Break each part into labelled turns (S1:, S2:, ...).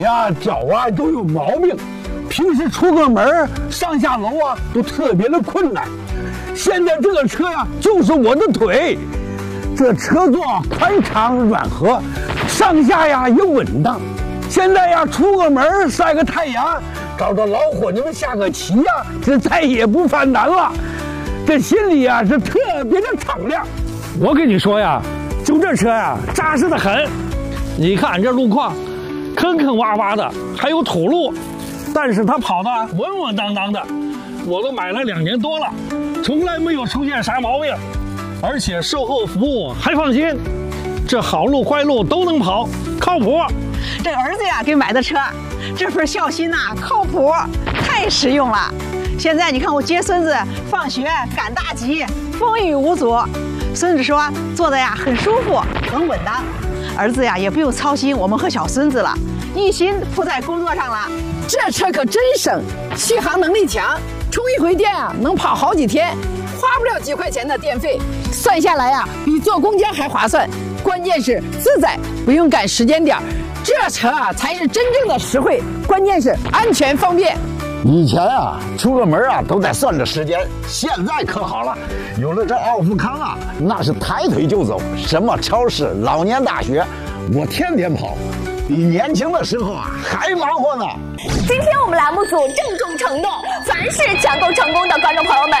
S1: 呀，脚啊都有毛病，平时出个门上下楼啊都特别的困难。现在这个车呀，就是我的腿。这车座宽敞软和，上下呀也稳当。现在呀，出个门晒个太阳，找着老伙计们下个棋呀，这再也不犯难了。这心里呀是特别的敞亮。
S2: 我跟你说呀，就这车呀，扎实的很。你看这路况，坑坑洼洼的，还有土路，但是它跑得稳稳当当的。我都买了2年多了，从来没有出现啥毛病，而且售后服务还放心。这好路坏路都能跑，靠谱。
S3: 这儿子呀给买的车，这份孝心呐，靠谱，太实用了。现在你看我接孙子放学赶大集，风雨无阻。孙子说坐的呀很舒服，很稳当。儿子呀也不用操心我们和小孙子了，一心扑在工作上了。
S4: 这车可真省，续航能力强，充一回电啊能跑好几天，花不了几块钱的电费，算下来呀比坐公交还划算。关键是自在，不用赶时间点，这车啊才是真正的实惠，关键是安全方便。
S1: 以前啊，出个门啊都得算着时间，现在可好了，有了这奥富康啊，那是抬腿就走，什么超市、老年大学，我天天跑，比年轻的时候啊还忙活呢。
S5: 今天我们栏目组郑重承诺，凡是抢购成功的观众朋友们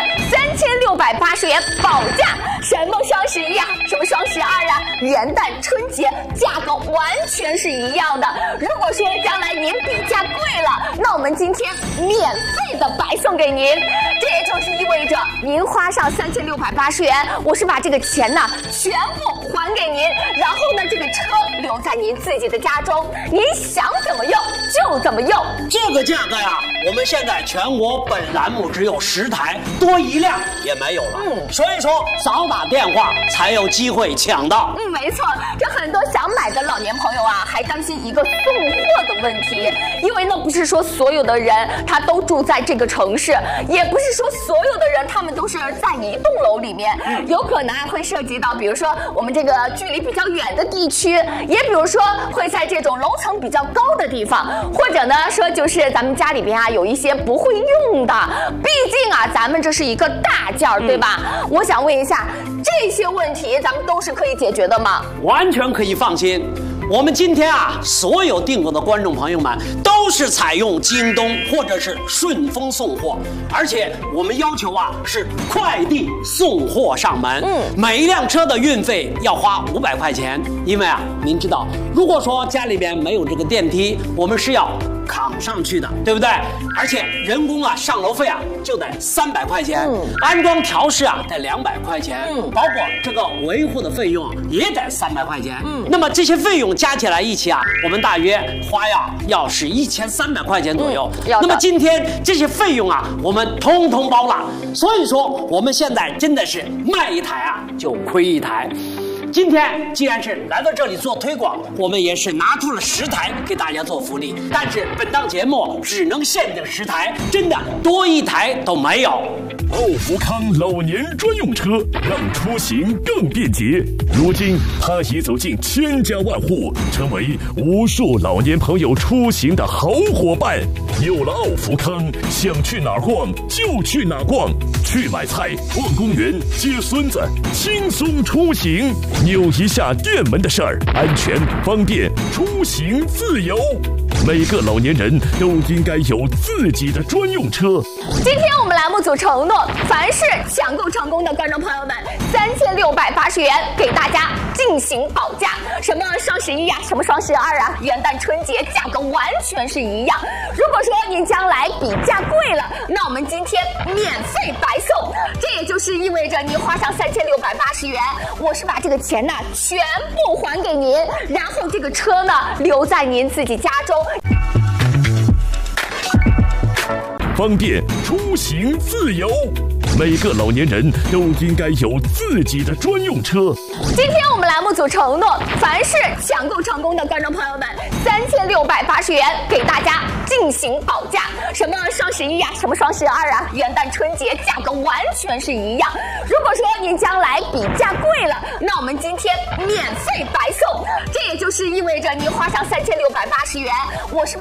S5: ，3680元保价。什么双11呀，什么双12啊，元旦、春节价格完全是一样的。如果说将来您比价贵了，那我们今天免费的白送给您。这也就是意味着您花上3680元，我是把这个钱呢全部还给您，然后呢这个车留在您自己的家中，您想怎么用就怎么用。
S6: 这个价格呀，我们现在全国本栏目只有10台，多一辆也没有了。所以说早打电话才有机会抢到。
S5: 没错，这很多想买的老年朋友啊，还担心一个送货的问题，因为呢不是说所有的人他都住在这个城市，也不是说所有的人他们都是在一栋楼里面，有可能会涉及到，比如说我们这个距离比较远的地区，也比如说会在这种楼层比较高的地方，或者呢说就是咱们家里边啊有一些不会用的，毕竟啊咱们这是一个大件儿，对吧？我想问一下，这些问题咱们都是可以解决的吗？
S6: 完全可以放心。我们今天啊，所有订购的观众朋友们都是采用京东或者是顺丰送货，而且我们要求啊是快递送货上门。每一辆车的运费要花500块钱，因为啊，您知道，如果说家里边没有这个电梯，我们是要扛上去的，对不对？而且人工啊上楼费啊就得300块钱，安装调试啊得200块钱，包括这个维护的费用也得300块钱。那么这些费用加起来一起啊，我们大约花要是1300块钱左右。那么今天这些费用啊，我们通通包了。所以说我们现在真的是卖一台啊就亏一台。今天既然是来到这里做推广，我们也是拿出了10台给大家做福利，但是本档节目只能限定10台，真的多一台都没有。
S7: 奥福康老年专用车，让出行更便捷。如今，它已走进千家万户，成为无数老年朋友出行的好伙伴。有了奥福康，想去哪儿逛就去哪儿逛，去买菜、逛公园、接孙子，轻松出行。扭一下电门的事儿，安全方便，出行自由。每个老年人都应该有自己的专用车。
S5: 今天我们栏目组承诺，凡是抢购成功的观众朋友们，3680元给大家进行保价。什么双11呀，什么双12啊，元旦春节价格完全是一样。如果说您将来比价贵了，那我们今天免费白送。这也就是意味着您花上3680元，我是把这个钱呢全部还给您，然后这个车呢留在您自己家中。
S7: 方便出行自由，每个老年人都应该有自己的专用车。
S5: 今天我们栏目组承诺，凡是抢购成功的观众朋友们，3680元给大家进行保价。什么双11呀，什么双12啊，元旦春节价格完全是一样。如果说您将来比价贵了，那我们今天免费白送，这也就是意味着您花上3680元，我是